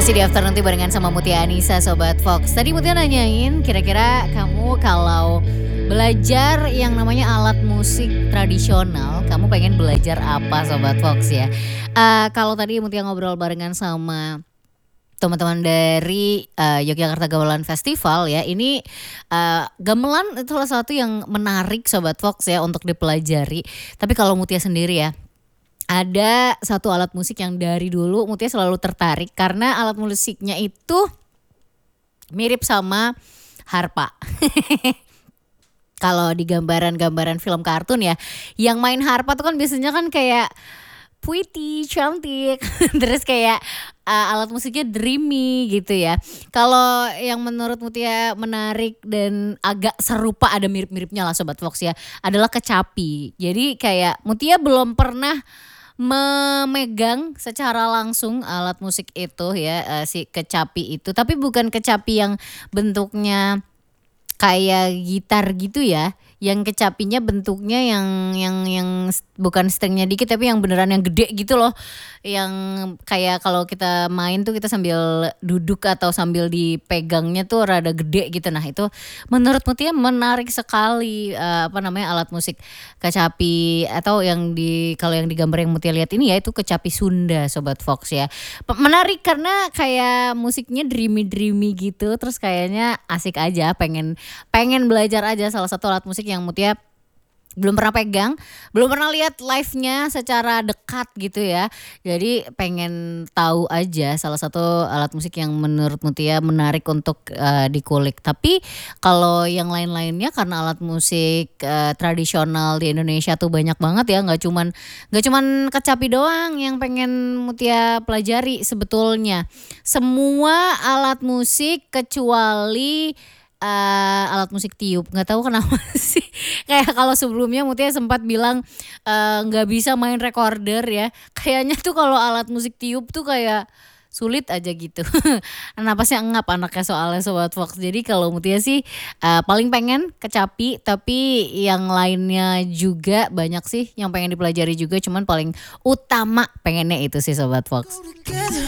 Masih di Afternoon Tea barengan sama Mutia Anissa, Sobat Fox. Tadi Mutia nanyain, kira-kira kamu kalau belajar yang namanya alat musik tradisional, kamu pengen belajar apa, Sobat Fox ya? Kalau tadi Mutia ngobrol barengan sama teman-teman dari Yogyakarta Gamelan Festival ya. Ini gamelan itu salah satu yang menarik, Sobat Fox ya, untuk dipelajari. Tapi kalau Mutia sendiri ya, ada satu alat musik yang dari dulu Mutia selalu tertarik karena alat musiknya itu mirip sama harpa. Kalau di gambaran-gambaran film kartun ya, yang main harpa tuh kan biasanya kan kayak pretty, cantik, terus kayak alat musiknya dreamy gitu ya. Kalau yang menurut Mutia menarik dan agak serupa, ada mirip-miripnya lah Sobat Fox ya, adalah kecapi. Jadi kayak Mutia belum pernah memegang secara langsung alat musik itu ya, si kecapi itu. Tapi bukan kecapi yang bentuknya kayak gitar gitu ya. Yang kecapinya bentuknya yang bukan stringnya dikit, tapi yang beneran yang gede gitu loh. Yang kayak kalau kita main tuh kita sambil duduk atau sambil dipegangnya tuh rada gede gitu. Nah, itu menurut Mutia menarik sekali, alat musik kecapi, atau kalau yang di gambar yang Mutia lihat ini ya, itu kecapi Sunda, Sobat Fox ya. Menarik karena kayak musiknya dreamy gitu, terus kayaknya asik aja, pengen belajar aja. Salah satu alat musik yang Mutia belum pernah pegang, belum pernah lihat live-nya secara dekat gitu ya. Jadi pengen tahu aja salah satu alat musik yang menurut Mutia menarik untuk dikulik. Tapi kalau yang lain-lainnya, karena alat musik tradisional di Indonesia tuh banyak banget ya, nggak cuman kecapi doang yang pengen Mutia pelajari sebetulnya. Semua alat musik kecuali alat musik tiup, nggak tahu kenapa sih. Kayak kalau sebelumnya Mutia sempat bilang nggak bisa main recorder ya. Kayaknya tuh kalau alat musik tiup tuh kayak sulit aja gitu. Napasnya engap anaknya soalnya, Sobat Fox. Jadi kalau Mutia sih paling pengen kecapi, tapi yang lainnya juga banyak sih yang pengen dipelajari juga. Cuman paling utama pengennya itu sih, Sobat Fox.